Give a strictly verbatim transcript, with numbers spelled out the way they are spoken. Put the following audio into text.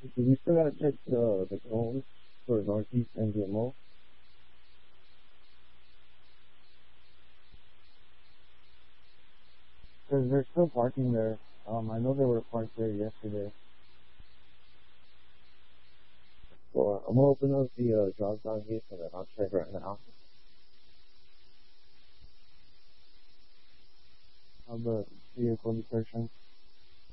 We still gotta check the the cones for Northeast and G M O. Because they're still parking there. Um, I know they were parked there yesterday. So I'm gonna open up the uh, drop down here and then I'll check right now. Of the vehicle description.